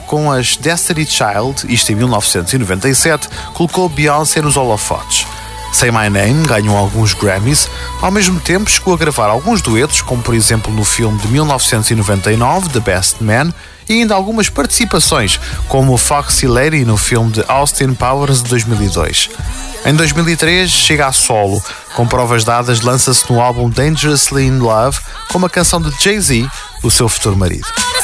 com as Destiny Child, isto em 1997, colocou Beyoncé nos holofotes. Say My Name ganhou alguns Grammys, ao mesmo tempo chegou a gravar alguns duetos, como por exemplo no filme de 1999, The Best Man, e ainda algumas participações, como Foxy Lady no filme de Austin Powers de 2002. Em 2003 chega a solo, com provas dadas lança-se no álbum Dangerously in Love com uma canção de Jay-Z, o seu futuro marido.